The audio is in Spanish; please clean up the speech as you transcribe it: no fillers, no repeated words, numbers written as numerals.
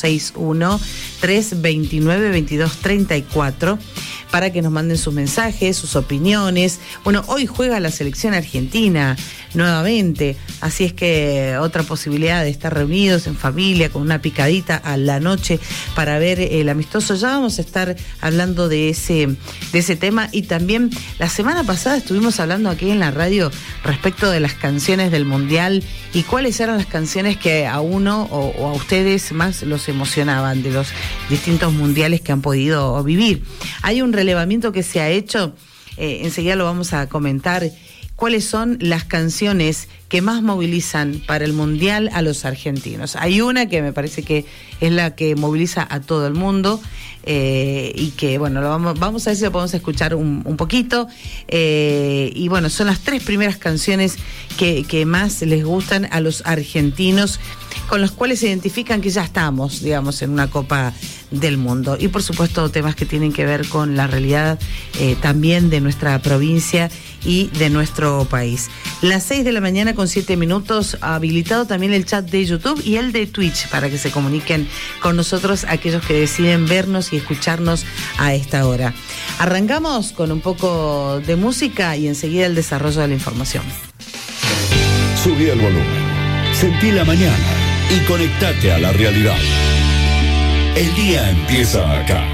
061-329-2234 para que nos manden sus mensajes, sus opiniones. Bueno, hoy juega la selección argentina nuevamente, así es que otra posibilidad de estar reunidos en familia con una picadita a la noche para ver el amistoso. Ya vamos a estar hablando de ese tema, y también la semana pasada estuvimos hablando aquí en la radio respecto de las canciones del Mundial y cuáles eran las canciones que a uno o a ustedes más los emocionaban de los distintos mundiales que han podido vivir. Hay un relevamiento que se ha hecho, enseguida lo vamos a comentar. ¿Cuáles son las canciones que más movilizan para el Mundial a los argentinos? Hay una que me parece que es la que moviliza a todo el mundo, y que, bueno, vamos a ver si lo podemos escuchar un poquito. Y bueno, son las 3 primeras canciones que más les gustan a los argentinos, con los cuales se identifican que ya estamos, digamos, en una Copa del Mundo. Y por supuesto temas que tienen que ver con la realidad también de nuestra provincia y de nuestro país. Las 6 de la mañana con 7 minutos, habilitado también el chat de YouTube y el de Twitch para que se comuniquen con nosotros aquellos que deciden vernos y escucharnos a esta hora. Arrancamos con un poco de música y enseguida el desarrollo de la información. Subí el volumen, sentí la mañana y conectate a la realidad. El día empieza acá.